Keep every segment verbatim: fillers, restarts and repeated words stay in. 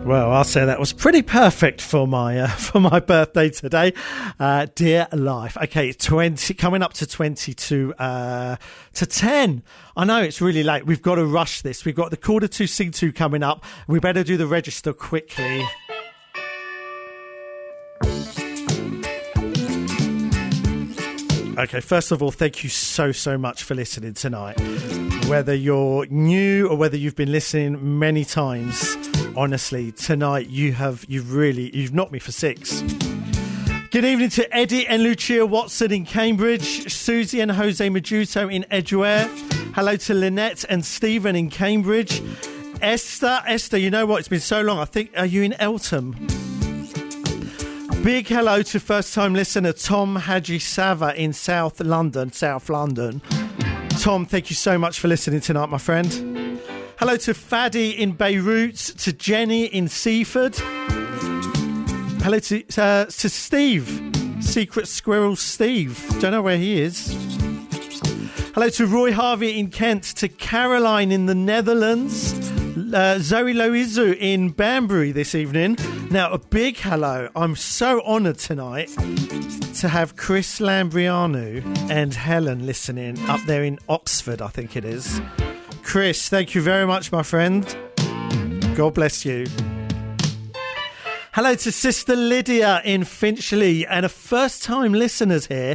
Well, I'll say that was pretty perfect for my uh, for my birthday today, uh, dear life. Okay, twenty coming up to twenty to uh, to ten. I know it's really late. We've got to rush this. We've got the quarter to sing to coming up. We better do the register quickly. Okay, first of all, thank you so, so much for listening tonight. Whether you're new or whether you've been listening many times, honestly, tonight you have, you've really, you've knocked me for six. Good evening to Eddie and Lucia Watson in Cambridge, Susie and Jose Majuto in Edgware. Hello to Lynette and Stephen in Cambridge. Esther, Esther, you know what? It's been so long. I think, are you in Eltham? Big hello to first-time listener Tom Haji Sava in South London, South London. Tom, thank you so much for listening tonight, my friend. Hello to Faddy in Beirut, to Jenny in Seaford. Hello to, uh, to Steve, Secret Squirrel Steve. Don't know where he is. Hello to Roy Harvey in Kent, to Caroline in the Netherlands. Uh, Zoe Loizu in Banbury this evening. Now, a big hello. I'm so honoured tonight to have Chris Lambriano and Helen listening up there in Oxford, I think it is. Chris, thank you very much, my friend. God bless you. Hello to Sister Lydia in Finchley and a first-time listeners here,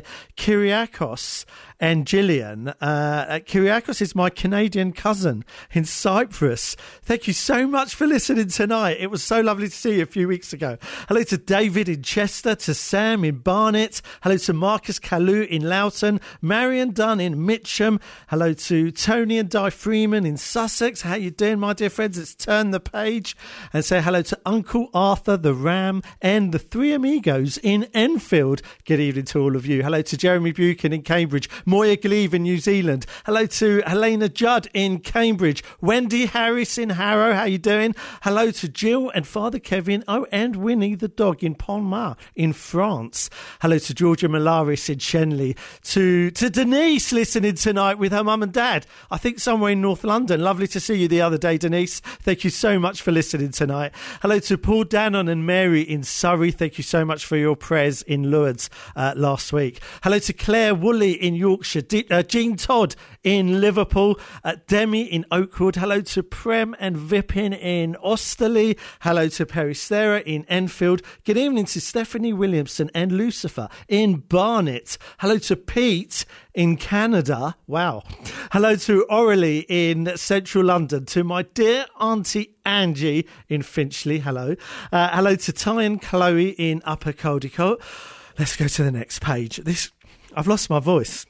Kyriakos and Gillian. Uh, Kyriakos is my Canadian cousin in Cyprus. Thank you so much for listening tonight. It was so lovely to see you a few weeks ago. Hello to David in Chester, to Sam in Barnet. Hello to Marcus Kalu in Loughton, Marion Dunn in Mitcham. Hello to Tony and Di Freeman in Sussex. How you doing, my dear friends? Let's turn the page and say hello to Uncle Arthur the Ram and the Three Amigos in Enfield. Good evening to all of you. Hello to Jeremy Buchan in Cambridge, Moya Gleave in New Zealand. Hello to Helena Judd in Cambridge, Wendy Harris in Harrow. How you doing? Hello to Jill and Father Kevin. Oh, and Winnie the dog in Pontmain in France. Hello to Georgia Malaris in Shenley. To to Denise listening tonight with her mum and dad. I think somewhere in North London. Lovely to see you the other day, Denise. Thank you so much for listening tonight. Hello to Paul Dannon and Mary in Surrey. Thank you so much for your prayers in Lourdes uh, last week. Hello to Claire Woolley in Yorkshire. D- uh, Jean Todd in Liverpool. Uh, Demi in Oakwood. Hello to Prem and Vipin in Osterley. Hello to Peristera in Enfield. Good evening to Stephanie Williamson and Lucifer in Barnet. Hello to Pete in Canada. Wow. Hello to Aurelie in central London. To my dear Auntie Angie in Finchley. Hello. Uh, hello to Ty and Chloe in Upper Caldicot. Let's go to the next page. This, I've lost my voice.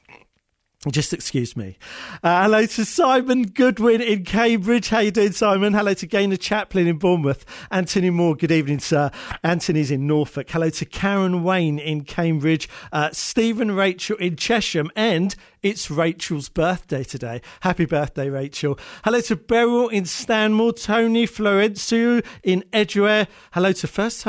Just excuse me. Uh, hello to Simon Goodwin in Cambridge. How you doing, Simon? Hello to Gaynor Chaplin in Bournemouth. Anthony Moore, good evening, sir. Anthony's in Norfolk. Hello to Karen Wayne in Cambridge. Uh, Stephen Rachel in Chesham. And it's Rachel's birthday today. Happy birthday, Rachel. Hello to Beryl in Stanmore. Tony Florencio in Edgware. Hello to first